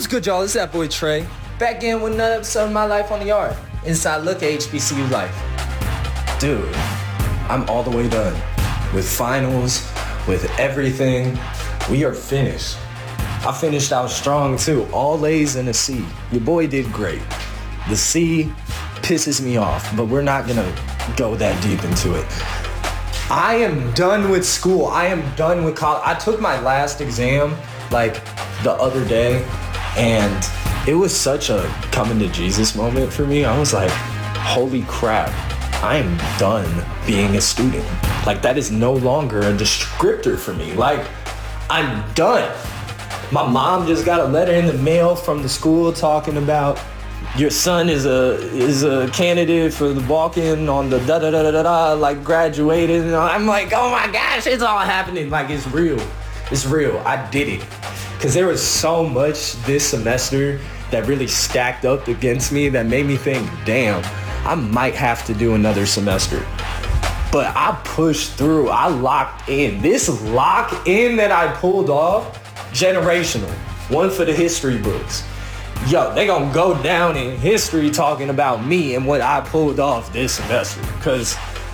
good, y'all? It's that boy Trey. Back in with another episode of My Life on the Yard. Inside look at HBCU life. Dude, I'm all the way done. With finals, with everything. We are finished. I finished out strong too. All A's and a C. Your boy did great. The C pisses me off, but we're not gonna go that deep into it. I am done with school. I am done with college. I took my last exam like the other day, and it was such a coming to Jesus moment for me. I was like, holy crap, I am done being a student. Like, that is no longer a descriptor for me. Like, I'm done. My mom just got a letter in the mail from the school talking about your son is a candidate for the walk-in on the da-da-da-da-da, like graduated. And I'm like, oh my gosh, it's all happening. Like, it's real. It's real. I did it. Because there was so much this semester that really stacked up against me that made me think, damn, I might have to do another semester. But I pushed through. I locked in. This lock-in that I pulled off, generational. One for the history books. Yo, they gonna go down in history talking about me and what I pulled off this semester. Because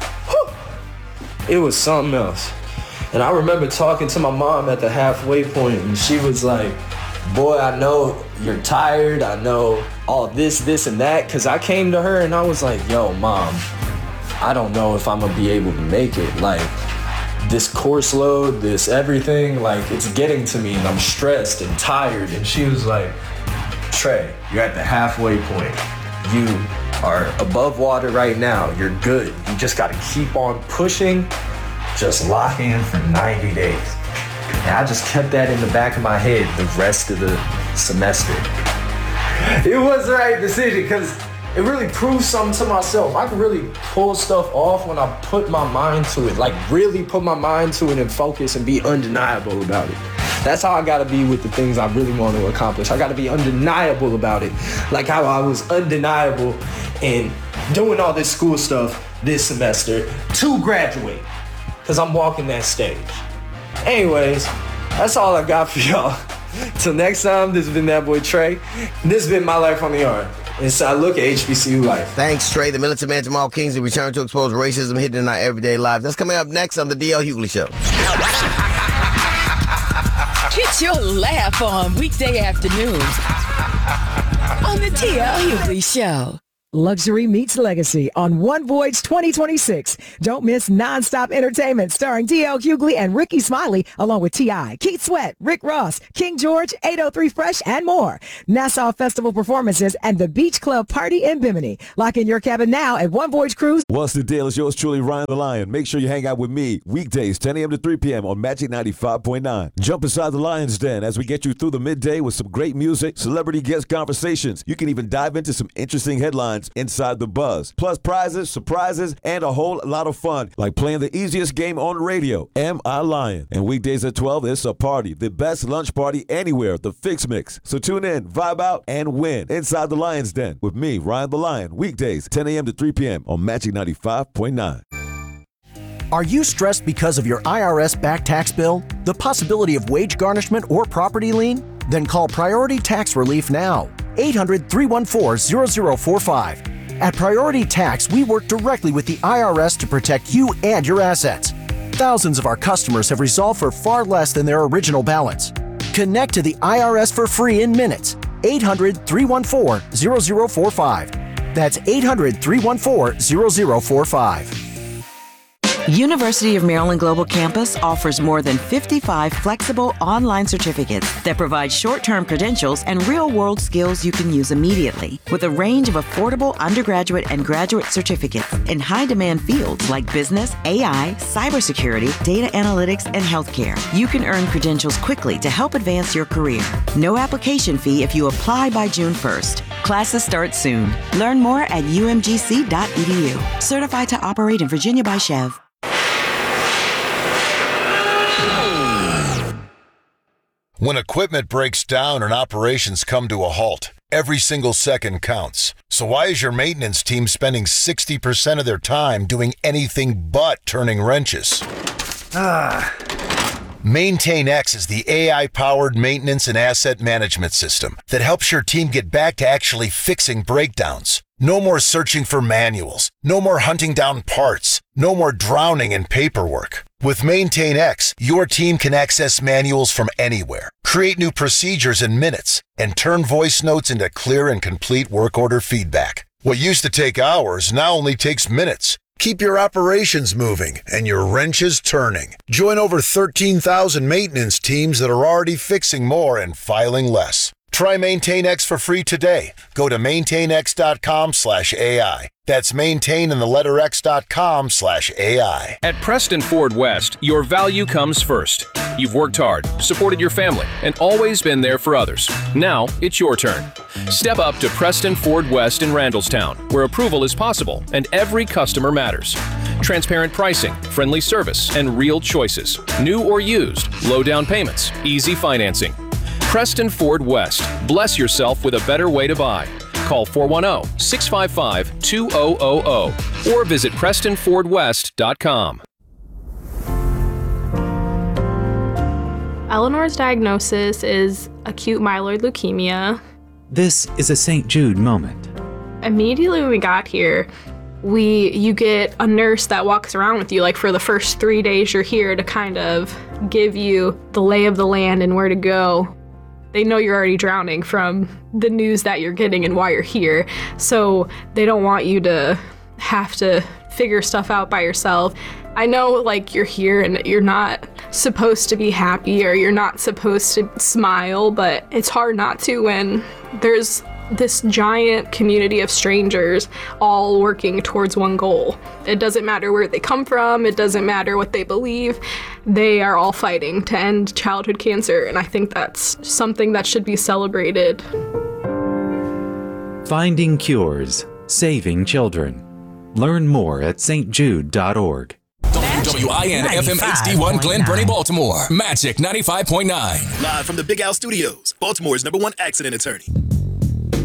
it was something else. And I remember talking to my mom at the halfway point, and she was like, boy, I know you're tired. I know all this, and that. Because I came to her and I was like, yo, Mom, I don't know if I'm going to be able to make it. Like, this course load, this everything, like, it's getting to me, and I'm stressed and tired. And she was like, Trey, you're at the halfway point. You are above water right now. You're good. You just got to keep on pushing. Just lock in for 90 days. And I just kept that in the back of my head the rest of the semester. It was the right decision because it really proved something to myself. I can really pull stuff off when I put my mind to it. Like, really put my mind to it and focus and be undeniable about it. That's how I gotta be with the things I really want to accomplish. I gotta be undeniable about it. Like how I was undeniable in doing all this school stuff this semester to graduate. Because I'm walking that stage. Anyways, that's all I got for y'all. Till next time, this has been that boy Trey. This has been My Life on the Yard. Inside look at HBCU life. Thanks, Trey. The militant man Jamal Kingsley return to expose racism hidden in our everyday lives. That's coming up next on the D.L. Hughley Show. Get your laugh on weekday afternoons on the D.L. Hughley Show. Luxury meets legacy on One Voyage 2026. Don't miss nonstop entertainment starring D.L. Hughley and Ricky Smiley, along with T.I., Keith Sweat, Rick Ross, King George, 803 Fresh, and more. Nassau Festival performances and the Beach Club Party in Bimini. Lock in your cabin now at One Voyage Cruise. What's the deal? It's yours truly, Ryan the Lion. Make sure you hang out with me weekdays, 10 a.m. to 3 p.m. on Magic 95.9. Jump inside the Lion's Den as we get you through the midday with some great music, celebrity guest conversations. You can even dive into some interesting headlines inside the buzz. Plus prizes, surprises, and a whole lot of fun, like playing the easiest game on radio, Am I Lion? And weekdays at 12, it's a party. The best lunch party anywhere, the Fix Mix. So tune in, vibe out, and win inside the Lion's Den with me, Ryan the Lion, weekdays, 10 a.m. to 3 p.m. on Magic 95.9. Are you stressed because of your IRS back tax bill, the possibility of wage garnishment, or property lien? Then call Priority Tax Relief now. 800-314-0045. At Priority Tax, we work directly with the IRS to protect you and your assets. Thousands of our customers have resolved for far less than their original balance. Connect to the IRS for free in minutes. 800-314-0045. That's 800-314-0045. University of Maryland Global Campus offers more than 55 flexible online certificates that provide short-term credentials and real-world skills you can use immediately, with a range of affordable undergraduate and graduate certificates in high-demand fields like business, AI, cybersecurity, data analytics, and healthcare. You can earn credentials quickly to help advance your career. No application fee if you apply by June 1st. Classes start soon. Learn more at umgc.edu. Certified to operate in Virginia by Chev. When equipment breaks down and operations come to a halt, every single second counts. So why is your maintenance team spending 60% of their time doing anything but turning wrenches? MaintainX is the AI-powered maintenance and asset management system that helps your team get back to actually fixing breakdowns. No more searching for manuals. No more hunting down parts. No more drowning in paperwork. With MaintainX, your team can access manuals from anywhere, create new procedures in minutes, and turn voice notes into clear and complete work order feedback. What used to take hours now only takes minutes. Keep your operations moving and your wrenches turning. Join over 13,000 maintenance teams that are already fixing more and filing less. Try MaintainX for free today. Go to maintainx.com/AI. That's maintain and the letter x.com/AI. At Preston Ford West, your value comes first. You've worked hard, supported your family, and always been there for others. Now it's your turn. Step up to Preston Ford West in Randallstown, where approval is possible and every customer matters. Transparent pricing, friendly service, and real choices. New or used, low down payments, easy financing. Preston Ford West. Bless yourself with a better way to buy. Call 410-655-2000 or visit PrestonFordWest.com. Eleanor's diagnosis is acute myeloid leukemia. This is a St. Jude moment. Immediately when we got here, you get a nurse that walks around with you like for the first 3 days you're here to kind of give you the lay of the land and where to go. They know you're already drowning from the news that you're getting and why you're here. So they don't want you to have to figure stuff out by yourself. I know like you're here and you're not supposed to be happy or you're not supposed to smile, but it's hard not to when there's this giant community of strangers all working towards one goal. It doesn't matter where they come from, it doesn't matter what they believe, they are all fighting to end childhood cancer, and I think that's something that should be celebrated. Finding cures, saving children. Learn more at stjude.org. WIN FM HD1 Glen Burnie, Baltimore. Magic 95.9. Live from the Big Al Studios, Baltimore's #1 accident attorney.